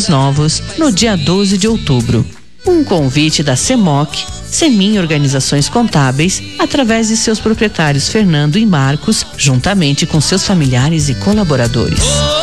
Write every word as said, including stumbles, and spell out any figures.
anos novos no dia doze de outubro. Um convite da Semoc, Semin Organizações Contábeis, através de seus proprietários Fernando e Marcos, juntamente com seus familiares e colaboradores.